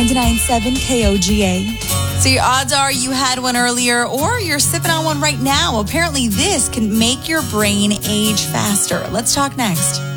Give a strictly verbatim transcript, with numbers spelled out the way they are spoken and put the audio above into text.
ninety-nine point seven K O G A. So your odds are you had one earlier or you're sipping on one right now. Apparently this can make your brain age faster. Let's talk next.